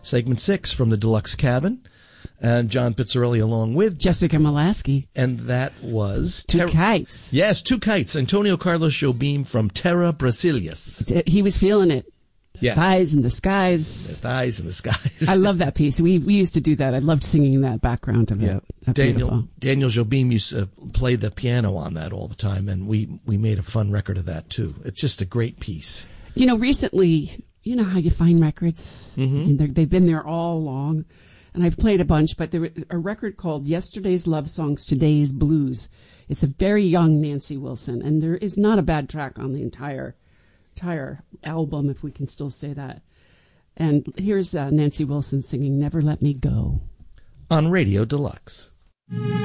segment 6 from the Deluxe Cabin. And John Pizzarelli along with Jessica Molaski. And that was... Two Kites. Yes, Two Kites. Antonio Carlos Jobim from Terra Brasilias. He was feeling it. Yes. Thighs in the skies. The thighs in the skies. I love that piece. We used to do that. I loved singing that background of it. Daniel Jobim used to play the piano on that all the time, and we made a fun record of that, too. It's just a great piece. Recently, you know how you find records? Mm-hmm. They've been there all along. And I've played a bunch, but there was a record called Yesterday's Love Songs, Today's Blues. It's a very young Nancy Wilson, and there is not a bad track on the entire album, if we can still say that. And here's Nancy Wilson singing Never Let Me Go. On Radio Deluxe.